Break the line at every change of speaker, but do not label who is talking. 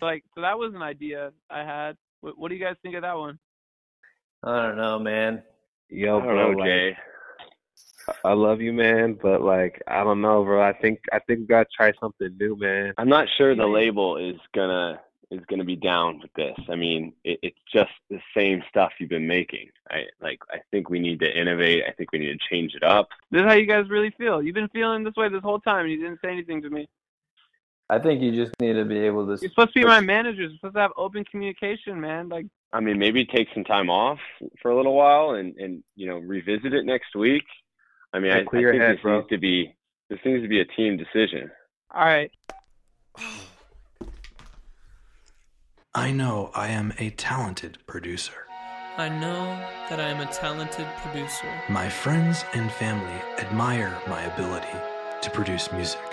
So that was an idea I had. What do you guys think of that one?
I don't know, man.
Yo,
I don't
bro,
know,
like,
Jay.
I love you, man, but like, I don't know, bro. I think we gotta try something new, man.
I'm not sure the label is gonna be down with this. I mean, it's just the same stuff you've been making. I think we need to innovate. I think we need to change it up.
This is how you guys really feel. You've been feeling this way this whole time, and you didn't say anything to me.
I think you just need to be able to.
You're supposed to be my manager. You're supposed to have open communication, man. Like,
I mean, maybe take some time off for a little while and revisit it next week. I mean, I think
head,
this needs to be a team decision.
all right.
I know I am a talented producer.
I know that I am a talented producer.
My friends and family admire my ability to produce music.